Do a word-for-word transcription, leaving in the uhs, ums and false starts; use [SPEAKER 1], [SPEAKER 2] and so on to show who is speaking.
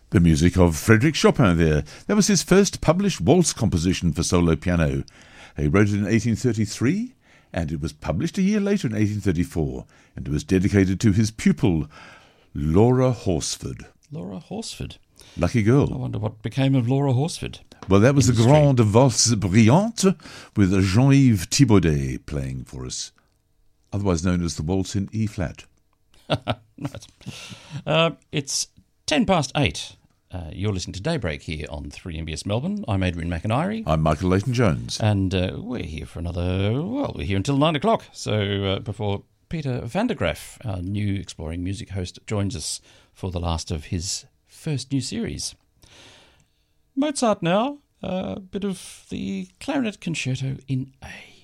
[SPEAKER 1] The music of Frédéric Chopin there. That was his first published waltz composition for solo piano. He wrote it in eighteen thirty-three, and it was published a year later in eighteen thirty-four, and it was dedicated to his pupil, Laura Horsford.
[SPEAKER 2] Laura Horsford.
[SPEAKER 1] Lucky girl.
[SPEAKER 2] I wonder what became of Laura Horsford.
[SPEAKER 1] Well, that was
[SPEAKER 2] Industry.
[SPEAKER 1] the Grande Valse Brillante with Jean-Yves Thibaudet playing for us, otherwise known as the waltz in E-flat.
[SPEAKER 2] Right. Uh, it's ten past eight. Uh, you're listening to Daybreak here on three M B S Melbourne. I'm Adrian McIntyre.
[SPEAKER 1] I'm Michael Leighton-Jones.
[SPEAKER 2] And uh, we're here for another, well, we're here until nine o'clock. So uh, before Peter van der Graaf, our new Exploring Music host, joins us for the last of his first new series. Mozart now, a bit of the Clarinet Concerto in A.